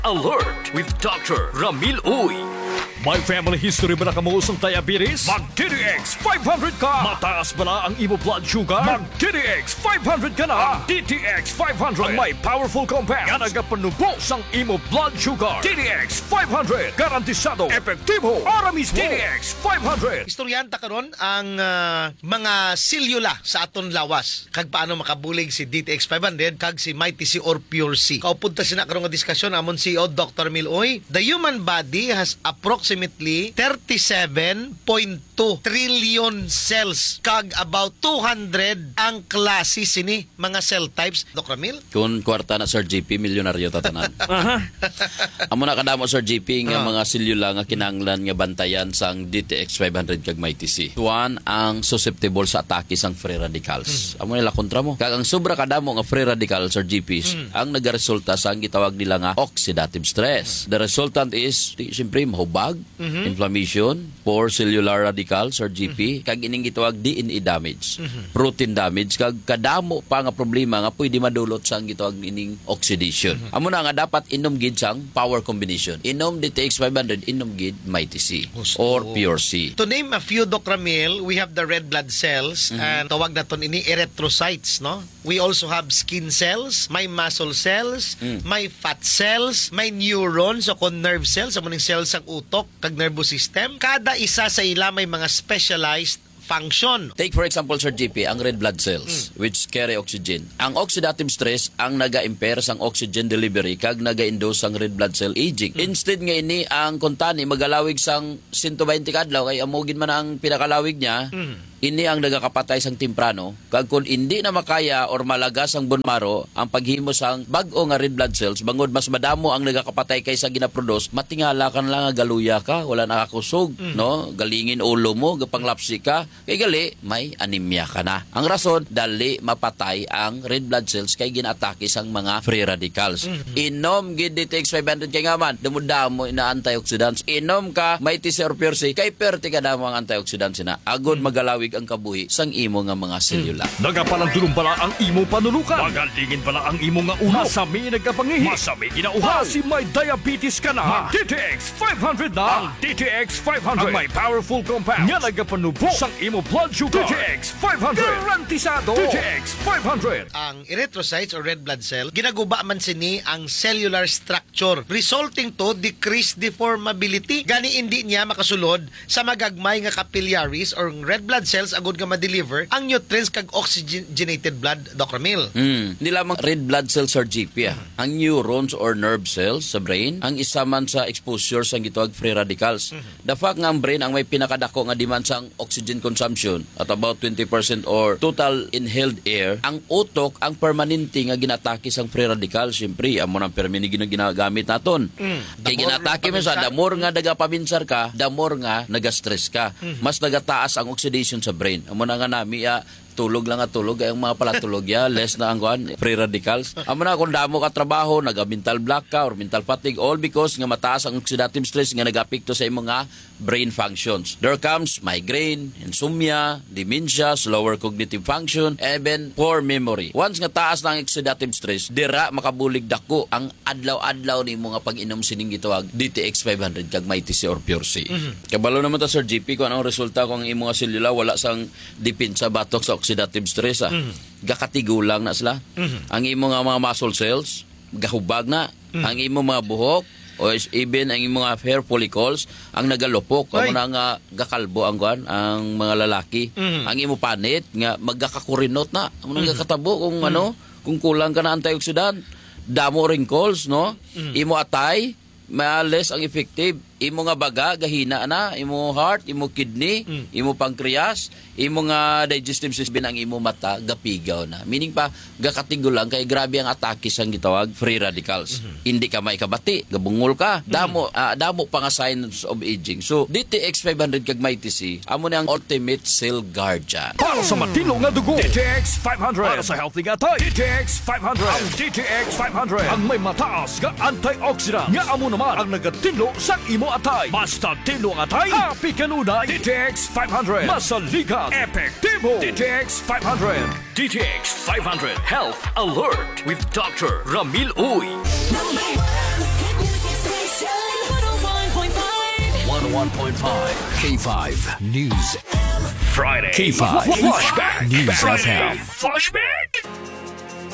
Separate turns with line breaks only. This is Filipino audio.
Alert with Dr. Ramil Uy. May family history ba na kamuusong diabetes? Mag-DTX 500 ka! Mataas ba na ang imo blood sugar? Mag-DTX 500 ka na! Ang DTX 500 ang may powerful compounds nga nagapanubos ang imo blood sugar. DTX 500 garantisado, epektibo, para mismo. DTX 500.
Istoryanta karon ang mga silula sa aton lawas kag paano makabulig si DTX 500 kag si Mighty C or Pure C. Kaupunta sina karon nga diskusyon amon CEO Dr. Miloy. The human body has approximately 37.2 trillion cells kag about 200 ang klase sini mga cell types. Dr. Mil?
Kung kwarta na Sir GP, milyonaryo tatanan. Amo na kadamo Sir GP nga mga selula nga kinahanglan nga bantayan sang DTX 500 kag Mighty C. Tuan ang susceptible sa atake sang free radicals. Amo nila kontra mo. Kag ang sobra kadamo nga free radicals Sir GPs ang nagaresulta sa ang gitawag nila nga oxidative stress. The resultant is siyempre mahubag, inflammation, poor cellular radicals or GP, kag ining gitawag DNA damage, protein damage, kag kadamo pa nga problema nga pwede madulot sa ang gitawag ining oxidation. Amo na nga dapat inom gid sang power combination. Inom DTX 500, inom gid Mighty C or Pure C.
To name a few, Dr. Mil, we have the red blood cells and tawag naton ini erythrocytes, no? We also have skin cells, may muscle cells, may fat cells, may neurons o kon nerve cells, amo ning cells sang utok kag nervous system. Kada isa sa ila may mga specialized function.
Take for example Sir GP, ang red blood cells which carry oxygen. Ang oxidative stress ang naga-impair sang oxygen delivery kag naga-induce sang red blood cell aging. Instead nga ini ang kuntani magalawig sang 120 kadlaw kay amogin man ang pinakalawig niya. Ini ang nagakapatay sang timprano. Kag kung hindi na makaya or malagas ang bone marrow ang paghimo sang bag-o nga red blood cells, bangod mas madamo ang nagakapatay kaysa ginaproduce, matingala ka na lang nga galuya ka, wala nakakusog, no? Galingin ulo mo, gapanglapsi ka, kay gali may anemia ka na. Ang rason dali mapatay ang red blood cells kay ginatake sang mga free radicals. Inom gid DTX 500 kay ngaman, damo ina antioxidants. Inom ka Mighty C or Pure C kay perti ka damo ang antioxidants na. Agod magalawig ang kabuhi sang imo nga mga selula.
Nagapalandulong pala ang imo panulukan. Magalingin pala ang imo nga ulo. Masami nagkapangihi. Masami ginauhan. Si may diabetes ka na. DTX 500 na. Ang DTX 500 ang may powerful compounds nga nagapanubo sang imo blood sugar. DTX 500 garantisado. DTX 500.
Ang erythrocytes or red blood cell, ginaguba man sini ang cellular structure resulting to decreased deformability. Gani hindi niya makasulod sa magagmay nga capillaries or red blood cells agud nga ma-deliver ang nutrients kag oxygenated blood, Dr. Mil.
Hindi lamang red blood cells or GP. Ang neurons or nerve cells sa brain ang isa man sa exposure sa gitawag free radicals. The fact nga ang brain ang may pinakadako nga demand sang oxygen consumption at about 20% or total inhaled air, ang utok ang permanente nga ginatake sang free radicals. Siyempre amo nang permanente ginagamit naton. Kay ginatake mo sa damor nga nagapaminsar ka, damor nga nagastress ka. Mas nagataas ang oxidation sa brain. Amo na nga nami tulog lang at tulog ay ang mga palatulog less na ang free radicals. Amo na kung damo ka trabaho, naga-mental block ka or mental fatigue, all because nga mataas ang oxidative stress nga nagapekto sa imong nga brain functions. There comes migraine, insomnia, dementia, slower cognitive function, even poor memory. Once nga taas na ang oxidative stress, dira makabulig dako ang adlaw-adlaw ni mga pag-inom sining gitawag DTX 500 kag Mighty C or Pure C. Kabalo naman ta Sir GP kung anong resulta kung imong selula wala sang depensa batok sa oxidative stress. Gakatigulang na sila. Ang imong mga muscle cells gahubag na. Ang imong mga buhok o even ang imong mga hair follicles ang nagalupok. Amo na nga gakalbo ang mga lalaki. Ang imong panit nga magakakurinot na. Amo na gakatabo kung kung kulang ka na antioxidant. Damo wrinkles, no? Imo atay maalis ang effective. Imo nga baga gahina na, imo heart, imo kidney, imo pancreas, imo nga digestive system, ang imo mata gapigaw na. Meaning pa gakatigol lang kay grabe ang atake sang gitawag free radicals. Hindi ka maikabati, gabungol ka. Damo pa nga signs of aging. So DTX 500 kag Mighty C amo na ang ultimate cell guardian.
Para sa matino nga dugo, DTX 500. Para sa healthy nga tayo, DTX 500. Ang DTX 500 ang may mataas nga antioxidant nga amo naman ang nagatinlo sa imo atay. Basta tilo ang atay, happy kanunay. DTX 500. Masaligan, epektibo. DTX 500. DTX 500 Health Alert with Dr. Ramil Uy. 101.5 K5 News. Friday. K5 Flashback News FM. Flashback.